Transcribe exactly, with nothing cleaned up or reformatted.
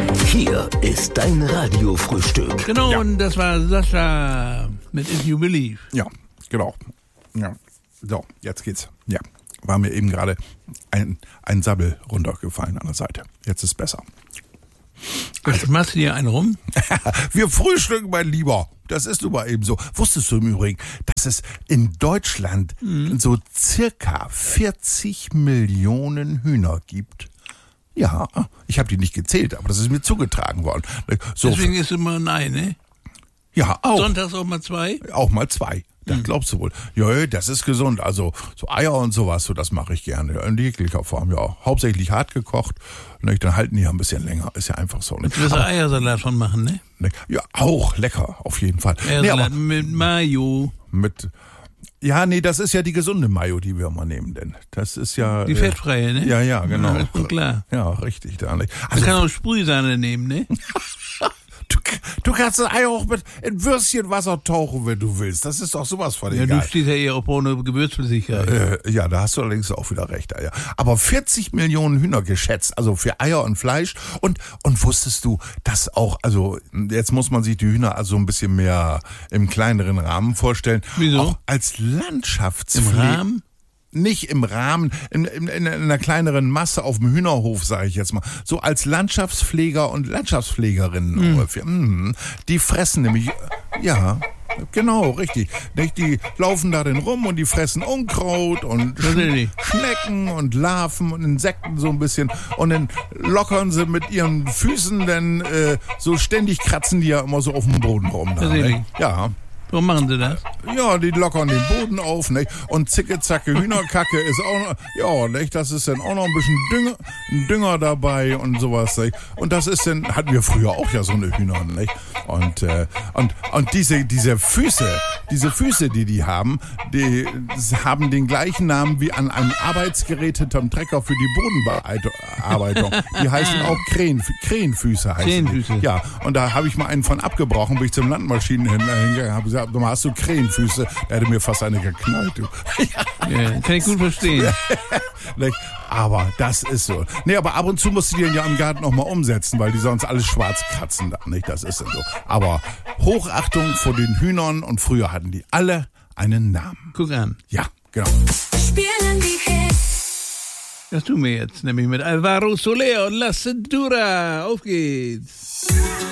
Hier ist dein Radiofrühstück. Genau, Ja. und das war Sascha mit If You Believe. Ja, genau. Ja. So, jetzt geht's. Ja, war mir eben gerade ein, ein Sabbel runtergefallen an der Seite. Jetzt ist besser. Also, machst du dir einen rum? Wir frühstücken, mein Lieber. Das ist nun mal eben so. Wusstest du im Übrigen, dass es in Deutschland Mhm. so circa vierzig Millionen Hühner gibt? Ja, ich habe die nicht gezählt, aber das ist mir zugetragen worden. So, Deswegen ist immer ein Ei, ne? ja, auch. Sonntags auch mal zwei. Auch mal zwei. Das glaubst du wohl. Ja, das ist gesund. Also so Eier und sowas, so das mache ich gerne. In jeglicher Form, ja. Hauptsächlich hart gekocht. Ne, dann halten die ja ein bisschen länger. Ist ja einfach so. Ne? Du wirst Eiersalat von machen, ne? Ne, ja, auch lecker, auf jeden Fall. Nee, Eiersalat aber mit Mayo. mit. Ja, nee, das ist ja die gesunde Mayo, die wir mal nehmen, denn das ist ja. Die äh, fettfreie, ne? Ja, ja, genau. Ja, ist schon klar. Ja, richtig. Da, ne? Man Also, kann auch Sprühsahne nehmen, ne? du, du kannst das Ei auch mit in Würstchenwasser tauchen, wenn du willst. Das ist doch sowas von Ja, egal. du stehst ja eher auf ohne Gewürzflüssigkeit. Äh, ja, da hast du allerdings auch wieder recht. Ja. Aber vierzig Millionen Hühner geschätzt, also für Eier und Fleisch. Und, und wusstest du, dass auch, also jetzt muss man sich die Hühner also ein bisschen mehr im kleineren Rahmen vorstellen. Wieso? Auch als Im Landschaftspflege. Rahmen? Nicht im Rahmen, in, in, in einer kleineren Masse auf dem Hühnerhof, sage ich jetzt mal. So als Landschaftspfleger und Landschaftspflegerinnen ungefähr. Mhm. Die fressen nämlich, ja, genau, richtig. Nicht? Die laufen da denn rum und die fressen Unkraut und Natürlich. Schnecken und Larven und Insekten so ein bisschen. Und dann lockern sie mit ihren Füßen, denn äh, so ständig kratzen die ja immer so auf dem Boden rum. Da, Tatsächlich. nicht? Ja. Warum machen sie das? Ja, die lockern den Boden auf, nicht? Und zicke, zacke, Hühnerkacke ist auch noch, ja, nicht? Das ist dann auch noch ein bisschen Dünger, ein Dünger dabei und sowas, nicht? Und das ist dann, hatten wir früher auch ja so eine Hühner, nicht? Und, äh, und, und diese, diese Füße, diese Füße, die die haben, die haben den gleichen Namen wie an einem Arbeitsgerät hinterm Trecker für die Bodenbearbeitung. Die heißen auch Krähen, Krähenfüße heißen Krähenfüße. die. Ja, und da habe ich mal einen von abgebrochen, bin ich zum Landmaschinenhändler hingegangen, habe gesagt, du hast du Krähenfüße, der hätte mir fast eine geknallt, du. Ja, kann ich gut verstehen. Nicht? Aber das ist so. Nee, aber ab und zu musst du die ja im Garten noch mal umsetzen, weil die sonst alles schwarz kratzen da, nicht? Das ist dann so. Aber Hochachtung vor den Hühnern und früher hatten die alle einen Namen. Guck an. Ja, genau. Spielen die Hits. Das tun wir jetzt, nämlich mit Alvaro Soler und La Cintura. Auf geht's.